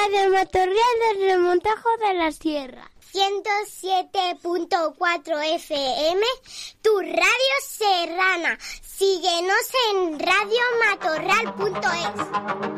Radio Matorral del Remontajo de la Sierra. 107.4 FM, tu radio serrana. Síguenos en radiomatorral.es.